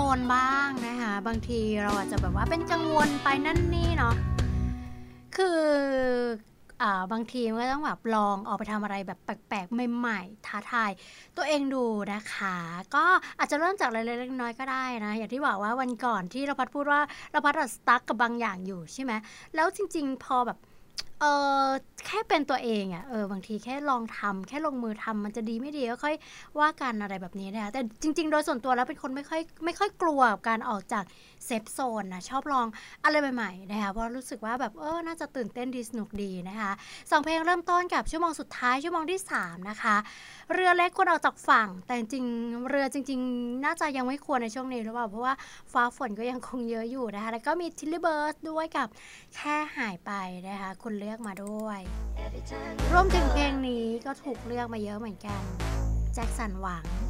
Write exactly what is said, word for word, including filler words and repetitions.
วลบ้างนะคะบางทีเราอาจจะแบบว่าเป็นกังวลไปนั่นนี่เนาะคืออ่าบางทีมันก็ต้องแบบลองออกไปทำอะไรแบบแปลกๆใหม่ๆท้าทายตัวเองดูนะคะก็อาจจะเริ่มจากเล็กๆน้อยๆก็ได้นะอย่างที่บอกว่าวันก่อนที่เราพัดพูดว่าเราพัดอะ stuck กับบางอย่างอยู่ใช่ไหมแล้วจริงๆพอแบบ เออแค่เป็นตัวเองอะเออบางทีแค่ลองทำแค่ลงมือทำมันจะดีไม่ดีก็ค่อยว่ากันอะไรแบบนี้นะคะแต่จริงๆโดยส่วนตัวแล้วเป็นคนไม่ค่อยไม่ค่อยกลัวกับการออกจากเซฟโซนนะชอบลองอะไรใหม่ๆนะคะเพราะรู้สึกว่าแบบเออน่าจะตื่นเต้นดีสนุกดีนะคะสองเพลงเริ่มต้นกับชั่วโมงสุดท้ายชั่วโมงที่สามนะคะเรือเล็กควรออกจากฝั่งแต่จริงๆเรือจริงๆน่าจะยังไม่ควรในช่วงนี้หรือเปล่าเพราะว่าฟ้าฝนก็ยังคงเยอะอยู่นะคะแล้วก็มี Tilly Bird ด้วยกับ แค่หายไปนะคะคุณเลือกมาด้วยรวมถึงเพลงนี้ก็ถูกเลือกมาเยอะเหมือนกันแจ็คสันหวัง